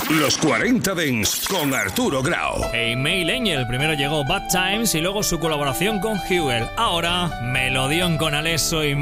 Los 40 Dents con Arturo Grau. Hey May Angel, primero llegó Bad Times y luego su colaboración con Hewell. Ahora, melodión con Alesso y